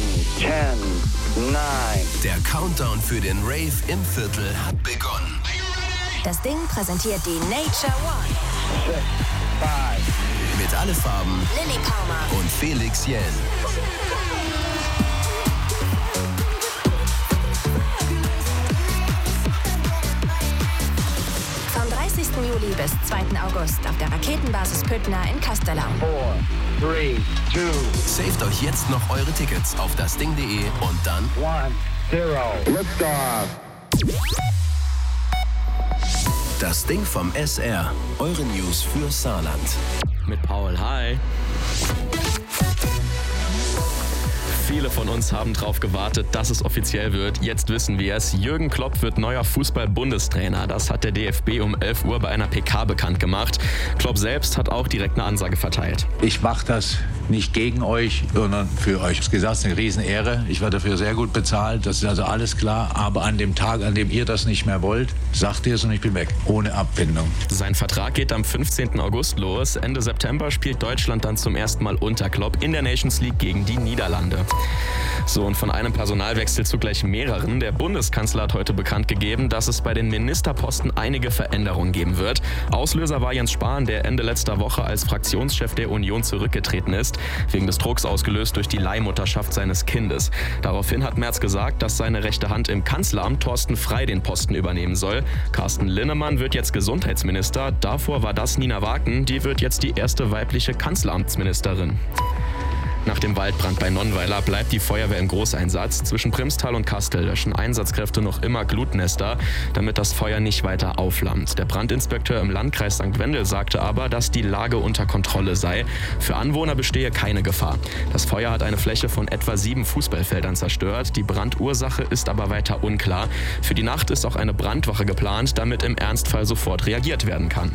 10, 9. Der Countdown für den Rave im Viertel hat begonnen. Das Ding präsentiert die Nature One. 6, 5. Mit Alle Farben, Lilly Palmer und Felix Jähn. Vom 30. Juli bis 2. August auf der Raketenbasis Püttner in Castellaun. 4, 3, 2. Saved euch jetzt noch eure Tickets auf dasding.de und dann 1, 0. Liftoff. Das Ding vom SR. Eure News für Saarland. Mit Paul, hi. Viele von uns haben darauf gewartet, dass es offiziell wird. Jetzt wissen wir es. Jürgen Klopp wird neuer Fußball-Bundestrainer. Das hat der DFB um 11 Uhr bei einer PK bekannt gemacht. Klopp selbst hat auch direkt eine Ansage verteilt. Ich mache das nicht gegen euch, sondern für euch. Ich habe gesagt, es ist eine Riesenehre. Ich werde dafür sehr gut bezahlt. Das ist also alles klar. Aber an dem Tag, an dem ihr das nicht mehr wollt, sagt ihr es und ich bin weg. Ohne Abfindung. Sein Vertrag geht am 15. August los. Ende September spielt Deutschland dann zum ersten Mal unter Klopp in der Nations League gegen die Niederlande. So, und von einem Personalwechsel zu gleich mehreren. Der Bundeskanzler hat heute bekannt gegeben, dass es bei den Ministerposten einige Veränderungen geben wird. Auslöser war Jens Spahn, der Ende letzter Woche als Fraktionschef der Union zurückgetreten ist, wegen des Drucks ausgelöst durch die Leihmutterschaft seines Kindes. Daraufhin hat Merz gesagt, dass seine rechte Hand im Kanzleramt Thorsten Frey den Posten übernehmen soll. Carsten Linnemann wird jetzt Gesundheitsminister. Davor war das Nina Waken, die wird jetzt die erste weibliche Kanzleramtsministerin. Nach dem Waldbrand bei Nonnweiler bleibt die Feuerwehr im Großeinsatz. Zwischen Primstal und Kastel löschen Einsatzkräfte noch immer Glutnester, damit das Feuer nicht weiter aufflammt. Der Brandinspekteur im Landkreis St. Wendel sagte aber, dass die Lage unter Kontrolle sei. Für Anwohner bestehe keine Gefahr. Das Feuer hat eine Fläche von etwa 7 Fußballfeldern zerstört. Die Brandursache ist aber weiter unklar. Für die Nacht ist auch eine Brandwache geplant, damit im Ernstfall sofort reagiert werden kann.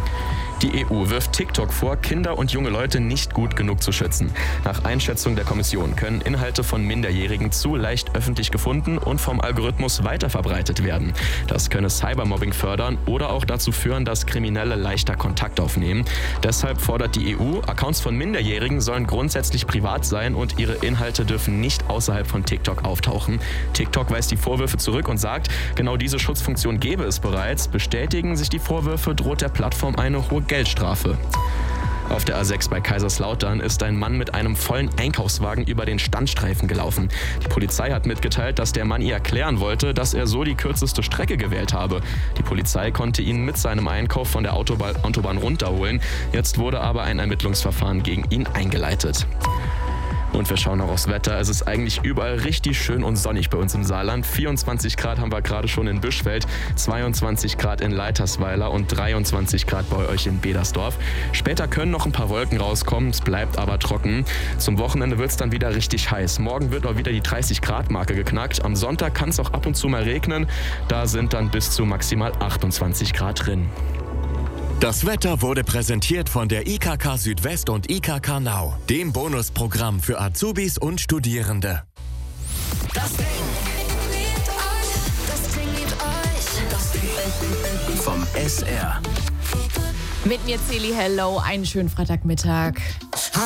Die EU wirft TikTok vor, Kinder und junge Leute nicht gut genug zu schützen. Nach Einschätzung der Kommission können Inhalte von Minderjährigen zu leicht öffentlich gefunden und vom Algorithmus weiterverbreitet werden. Das könne Cybermobbing fördern oder auch dazu führen, dass Kriminelle leichter Kontakt aufnehmen. Deshalb fordert die EU, Accounts von Minderjährigen sollen grundsätzlich privat sein und ihre Inhalte dürfen nicht außerhalb von TikTok auftauchen. TikTok weist die Vorwürfe zurück und sagt, genau diese Schutzfunktion gebe es bereits. Bestätigen sich die Vorwürfe, droht der Plattform eine hohe Geldstrafe. Auf der A6 bei Kaiserslautern ist ein Mann mit einem vollen Einkaufswagen über den Standstreifen gelaufen. Die Polizei hat mitgeteilt, dass der Mann ihr erklären wollte, dass er so die kürzeste Strecke gewählt habe. Die Polizei konnte ihn mit seinem Einkauf von der Autobahn runterholen. Jetzt wurde aber ein Ermittlungsverfahren gegen ihn eingeleitet. Und wir schauen noch aufs Wetter. Es ist eigentlich überall richtig schön und sonnig bei uns im Saarland. 24 Grad haben wir gerade schon in Bischfeld, 22 Grad in Leitersweiler und 23 Grad bei euch in Bedersdorf. Später können noch ein paar Wolken rauskommen, es bleibt aber trocken. Zum Wochenende wird es dann wieder richtig heiß. Morgen wird auch wieder die 30 Grad Marke geknackt. Am Sonntag kann es auch ab und zu mal regnen. Da sind dann bis zu maximal 28 Grad drin. Das Wetter wurde präsentiert von der IKK Südwest und IKK Now, dem Bonusprogramm für Azubis und Studierende. Das Ding liebt euch. Das Ding liebt euch. Das Ding Vom SR. Mit mir Celi, hello, einen schönen Freitagmittag.